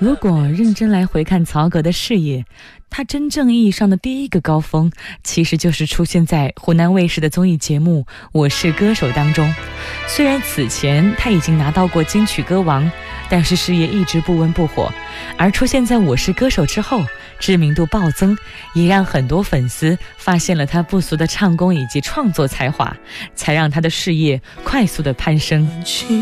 如果认真来回看曹格的事业，他真正意义上的第一个高峰，其实就是出现在湖南卫视的综艺节目《我是歌手》当中。虽然此前他已经拿到过金曲歌王，但是事业一直不温不火，而出现在《我是歌手》之后，知名度暴增，也让很多粉丝发现了他不俗的唱功以及创作才华，才让他的事业快速的攀升。